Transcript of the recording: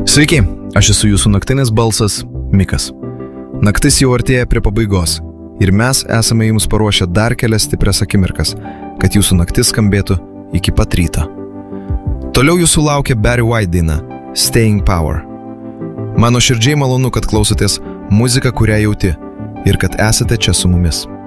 Sveiki, aš esu jūsų naktinis balsas, Mikas. Naktis jau artėja prie pabaigos ir mes esame jums paruošę dar kelias stiprias akimirkas, kad jūsų naktis skambėtų iki pat ryto. Toliau jūsų laukia Barry White daina Staying Power. Man nuoširdžiai malonu, kad klausotės muziką, kurią jauti ir kad esate čia su mumis.